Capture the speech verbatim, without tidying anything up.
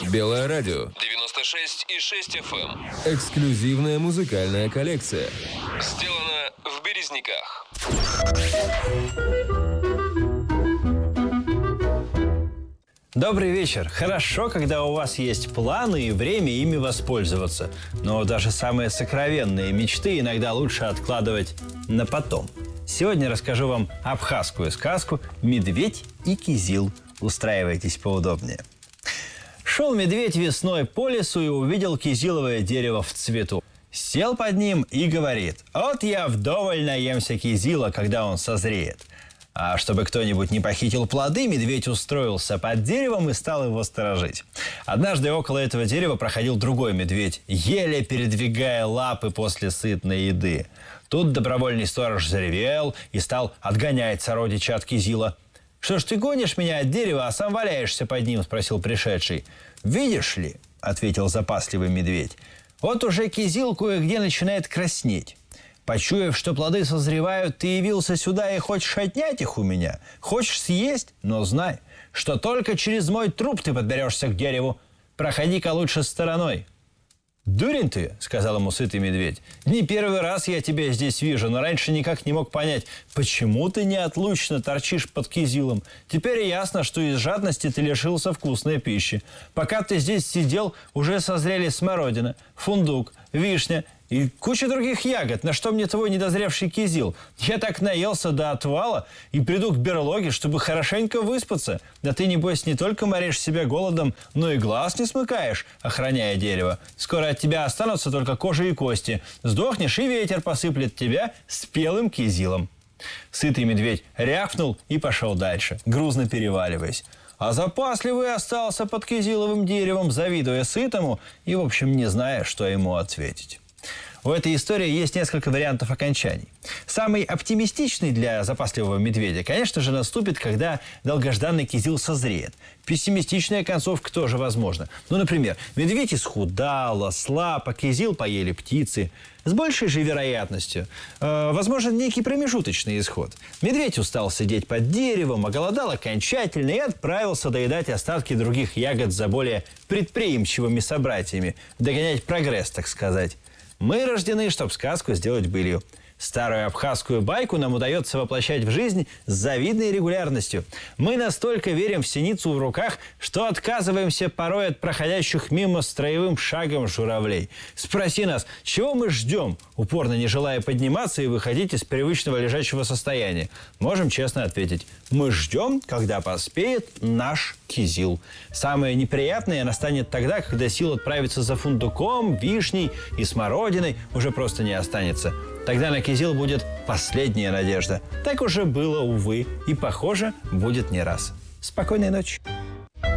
Белое радио. девяносто шесть и шесть эф эм. Эксклюзивная музыкальная коллекция. Сделано в Березниках. Добрый вечер. Хорошо, когда у вас есть планы и время ими воспользоваться. Но даже самые сокровенные мечты иногда лучше откладывать на потом. Сегодня расскажу вам абхазскую сказку «Медведь и кизил». Устраивайтесь поудобнее. Шел медведь весной по лесу и увидел кизиловое дерево в цвету. Сел под ним и говорит: «Вот я вдоволь наемся кизила, когда он созреет». А чтобы кто-нибудь не похитил плоды, медведь устроился под деревом и стал его сторожить. Однажды около этого дерева проходил другой медведь, еле передвигая лапы после сытной еды. Тут добровольный сторож заревел и стал отгонять сородича от кизила. «Что ж ты гонишь меня от дерева, а сам валяешься под ним?» – спросил пришедший. «Видишь ли», – ответил запасливый медведь, – «вот уже кизил кое-где начинает краснеть. Почуяв, что плоды созревают, ты явился сюда и хочешь отнять их у меня. Хочешь съесть? Но знай, что только через мой труп ты подберешься к дереву. Проходи-ка лучше стороной». «Дурень ты», — сказал ему сытый медведь. «Не первый раз я тебя здесь вижу, но раньше никак не мог понять, почему ты неотлучно торчишь под кизилом. Теперь ясно, что из жадности ты лишился вкусной пищи. Пока ты здесь сидел, уже созрели смородина, фундук, вишня и куча других ягод. На что мне твой недозревший кизил? Я так наелся до отвала и приду к берлоге, чтобы хорошенько выспаться. Да ты, небось, не только моришь себя голодом, но и глаз не смыкаешь, охраняя дерево. Скоро от тебя останутся только кожа и кости. Сдохнешь, и ветер посыплет тебя спелым кизилом». Сытый медведь рявкнул и пошел дальше, грузно переваливаясь. А запасливый остался под кизиловым деревом, завидуя сытому и, в общем, не зная, что ему ответить. У этой истории есть несколько вариантов окончаний. Самый оптимистичный для запасливого медведя, конечно же, наступит, когда долгожданный кизил созреет. Пессимистичная концовка тоже возможна. Ну, например, медведь исхудал, ослаб, а кизил поели птицы. С большей же вероятностью э, возможен некий промежуточный исход. Медведь устал сидеть под деревом, оголодал окончательно и отправился доедать остатки других ягод за более предприимчивыми собратьями. Догонять прогресс, так сказать. Мы рождены, чтобы сказку сделать былью. Старую абхазскую байку нам удается воплощать в жизнь с завидной регулярностью. Мы настолько верим в синицу в руках, что отказываемся порой от проходящих мимо строевым шагом журавлей. Спроси нас, чего мы ждем, упорно не желая подниматься и выходить из привычного лежачего состояния. Можем честно ответить: мы ждем, когда поспеет наш кизил. Самое неприятное настанет тогда, когда сил отправиться за фундуком, вишней и смородиной уже просто не останется. Тогда на кизил будет последняя надежда. Так уже было, увы, и, похоже, будет не раз. Спокойной ночи.